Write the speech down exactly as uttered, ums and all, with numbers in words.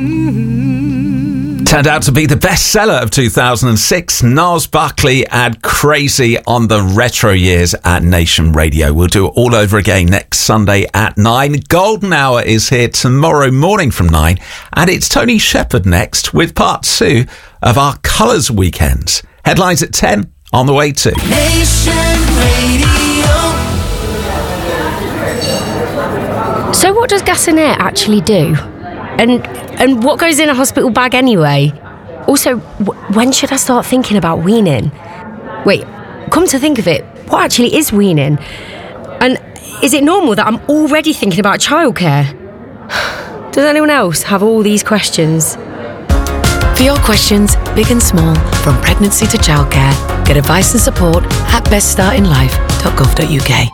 Turned out to be the bestseller of two thousand six. Gnarls Barkley and Crazy on the retro years at Nation Radio. We'll do it all over again next Sunday at nine. Golden Hour is here tomorrow morning from nine. And it's Tony Shepherd next with part two of our Colours Weekends. Headlines at ten on the way to Nation Radio. So what does gas and air actually do? And and what goes in a hospital bag anyway? Also, w- when should I start thinking about weaning? Wait, come to think of it, what actually is weaning? And is it normal that I'm already thinking about childcare? Does anyone else have all these questions? For your questions, big and small, from pregnancy to childcare, get advice and support at best start in life dot gov dot uk.